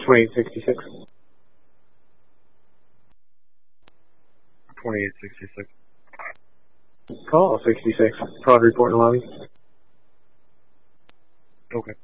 2866. 2866. Call 66. Fraud report in the lobby. Okay.